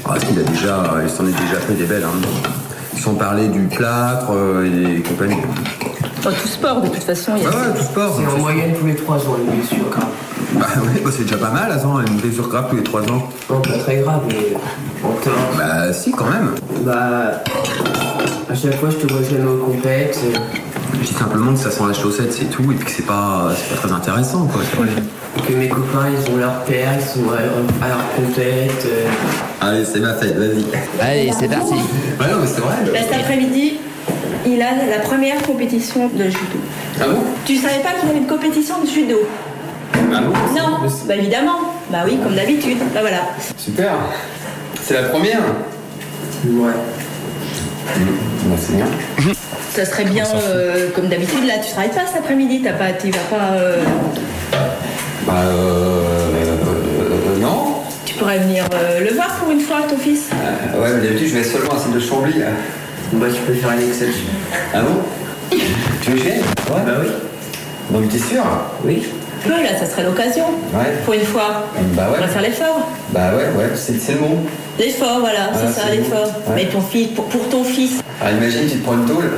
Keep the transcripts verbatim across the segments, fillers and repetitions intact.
Ah, il a déjà, il s'en est déjà fait des belles. Hein. Sans parler du plâtre euh, et compagnie. Enfin, tout sport, de toute façon. Il y a... Ah ouais, tout sport. C'est en moyenne tous les trois ans, une blessure grave. Bah ouais, bah, c'est déjà pas mal, attends, une blessure grave tous les trois ans. Non, pas très grave, mais en temps. Bah si, quand même. Bah, à chaque fois, je te vois jamais au compète. Je dis simplement que ça sent la chaussette, c'est tout, et puis que c'est pas, c'est pas très intéressant, quoi. C'est vrai. Que mes copains, ils ont leur père, ils sont à, à leur compète. Euh... Allez, c'est ma fête, vas-y. Allez, c'est parti. Ouais, non, mais c'est vrai. Bah, cet après-midi, il a la première compétition de judo. Ah bon? Tu savais pas qu'il y avait une compétition de judo? Ah bon? Non, bah évidemment. Bah oui, comme d'habitude. Bah voilà. Super. C'est la première? Ouais. Mmh. Bah, c'est bien. Ça serait bien, euh, comme d'habitude, là, tu travailles pas cet après-midi, t'as pas, tu vas pas... Euh... Bah euh, euh... Non. Tu pourrais venir euh, le voir pour une fois, ton fils. Euh, ouais, mais d'habitude, je vais seulement à celle de Chambly. Là. Bah, tu peux faire une exception. Ah bon? Tu veux que je vienne? Ouais. Bah oui. Donc, t'es sûr? Oui. Oui, là, ça serait l'occasion. Ouais. Pour une fois. Bah ouais. On va faire l'effort. Bah ouais, ouais, c'est, c'est le mot. L'effort, voilà, ah, c'est ça, c'est l'effort. Ouais. Mais ton fils, pour, pour ton fils. Ah, imagine, tu te prends une tôle.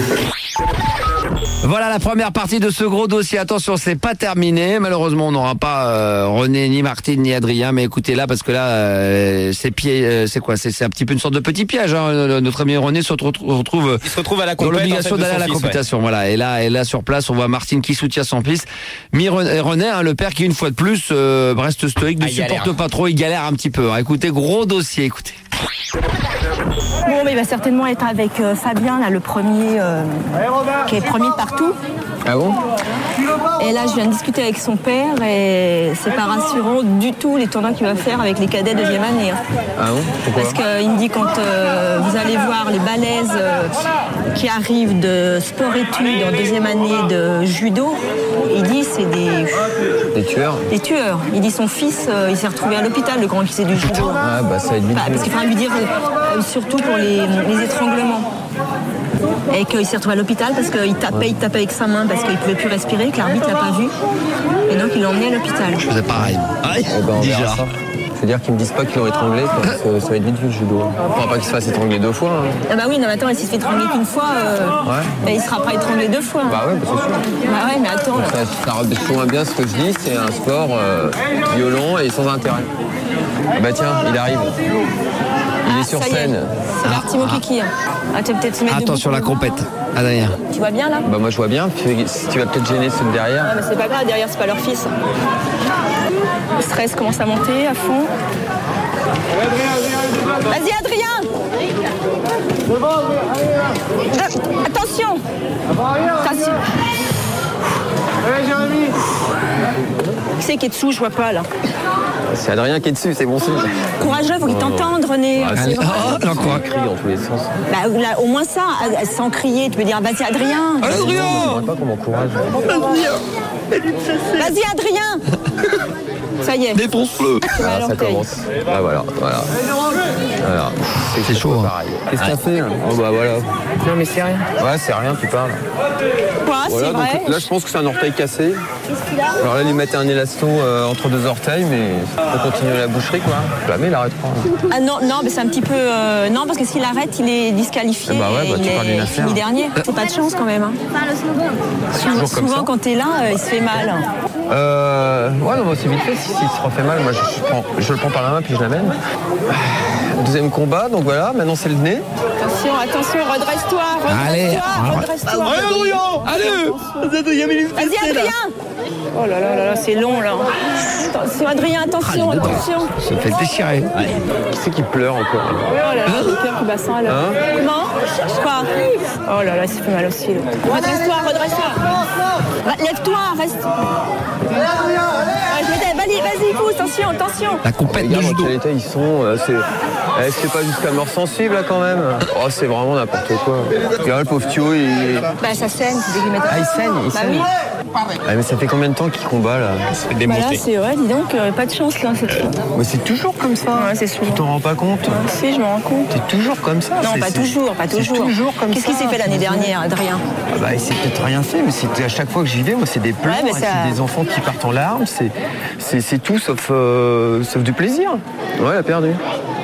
Voilà la première partie de ce gros dossier. Attention, c'est pas terminé. Malheureusement, on n'aura pas euh, René, ni Martine, ni Adrien. Mais écoutez là, parce que là, euh, c'est pied, euh, c'est quoi c'est, c'est un petit peu une sorte de petit piège. Hein. Notre ami René se retrouve, Il se retrouve à la dans l'obligation en fait, d'aller à la fils, compétition. Ouais. Voilà. Et là, et là sur place, on voit Martine qui soutient son fils. Mais René, hein, le père, qui une fois de plus euh, reste stoïque, ne ah, supporte galère. pas trop, il galère un petit peu. Hein. Écoutez, gros dossier. Écoutez. Bon, mais il va certainement être avec euh, Fabien, là, le premier, euh, qui est premier de partout. Ah bon? Et là, je viens de discuter avec son père et c'est pas rassurant du tout les tournois qu'il va faire avec les cadets deuxième année. Hein. Ah bon? Pourquoi? Parce qu'il me dit quand euh, vous allez voir les balaises euh, qui arrivent de sport-études en deuxième année de judo, il dit c'est des... Des tueurs? Des tueurs. Il dit son fils, euh, il s'est retrouvé à l'hôpital, le grand qui sait du judo. Ah bah ça va être vite. Bah, parce qu'il faudra lui dire euh, surtout pour les, les étranglements. Et qu'il s'est retrouvé à l'hôpital parce qu'il tapait, ouais. il tapait avec sa main parce qu'il ne pouvait plus respirer, que l'arbitre l'a pas vu. Et donc il l'a emmené à l'hôpital. Je faisais pareil. Aïe, eh ben, déjà. Ça. Faut dire qu'ils me disent pas qu'ils l'ont étranglé, parce que ça va être vite vu le judo. Il faudra pas qu'il se fasse étrangler deux fois. Hein. Ah bah oui, non mais attends, s'il se fait étrangler qu'une fois, euh, ouais. bah, il sera pas étranglé deux fois. Hein. Bah ouais, bah, c'est sûr. Bah ouais, mais attends. Là. Ça, ça rejoint bien ce que je dis, c'est un sport euh, violent et sans intérêt. Bah tiens, il arrive. Il ah, est sur ça scène. Y est. C'est ah. Artimo Kiki. Ah, tu vas peut-être se mettre attention la compète. Ah derrière. Tu vois bien là? Bah moi je vois bien. Tu vas peut-être gêner ceux de derrière. Ah mais c'est pas grave, derrière c'est pas leur fils. Le stress commence à monter à fond. Vas-y Adrien. Euh, attention. Attention. Qui c'est qui est dessous? Je vois pas là. C'est Adrien qui est dessus, c'est bon signe. Courageux, faut qu'il t'entende, René. Ah, c'est oh, non, quoi. Crie dans tous les sens. Bah, là, au moins ça, sans crier, tu peux dire vas-y Adrien. Adrien. Je ne pas comment courage. Vas-y Adrien. Ça y est. Défonce-le. Ah, ça commence. Bah voilà, voilà. voilà. C'est, c'est chaud. Hein. Qu'est-ce que t'as fait hein? Oh bah voilà. Non mais c'est rien. Ouais, c'est rien, tu parles. Quoi, voilà, c'est vrai? Là, je pense que c'est un orteil cassé. Alors là, lui mettre un élasto euh, entre deux orteils, mais faut continuer la boucherie, quoi. Jamais, il arrête pas. Ah non, non, mais c'est un petit peu... Euh, non, parce que s'il arrête, il est disqualifié. Bah ouais, bah, il est est fini dernier. C'est pas de chance, quand même. Hein. Souvent, souvent quand t'es là, euh, il se fait mal. Euh... Ouais, non, bah, c'est vite fait. S'il si, si se refait mal, moi, je, je, prends, je le prends par la main, puis je l'amène. Deuxième combat, donc voilà, maintenant c'est le nez. Attention, attention, redresse-toi, redresse-toi, redresse-toi. Allez, Adrien. Vas-y, Adrien. Oh là là là là, c'est long là. Attention, Adrien, attention, ah, attention. Ça fait déchirer. Ouais. Qui c'est qui pleure encore? Oh là là, j'ai peur qu'il bat ça là. Hein? Comment? Quoi? Oh là là, ça fait mal aussi. Là. Redresse-toi, redresse-toi. Lève-toi, reste. Vas-y, vas-y, pousse, attention, attention. La compète de judo. Ils sont, euh, c'est, eh, c'est pas jusqu'à mort sensible là quand même. Oh, c'est vraiment n'importe quoi. Regarde le pauvre Thio, il. Bah ça saigne, c'est dès qu'il met. Ah, il saigne, il bah, saigne. Oui. Ah, mais ça fait combien de temps qu'il combat là? Ça fait bah démonter. là, c'est vrai, dis donc, euh, pas de chance là cette fois. Mais c'est toujours comme ça. Ouais, c'est souvent. Tu t'en rends pas compte? Ouais, si, je m'en rends compte. T'es toujours comme ça? Non, c'est, pas c'est... toujours, pas toujours. C'est toujours comme Qu'est-ce ça. Qu'est-ce qu'il s'est fait l'année dernière, Adrien? Ah bah, il s'est peut-être rien fait, mais c'est à chaque fois que j'y vais, moi, c'est des pleurs, ouais, ça... c'est des enfants qui partent en larmes, c'est, c'est, c'est tout sauf, euh, sauf du plaisir. Ouais, il a perdu.